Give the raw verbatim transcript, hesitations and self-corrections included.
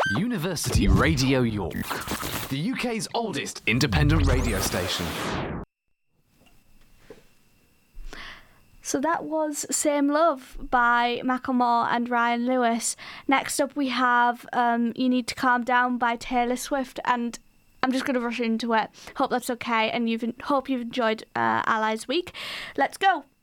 University Radio York, the U K's oldest independent radio station. So that was Same Love by Macklemore and Ryan Lewis. Next up we have um, You Need to Calm Down by Taylor Swift, and I'm just going to rush into it. Hope that's okay, and you've hope you've enjoyed uh, Allies Week. Let's go.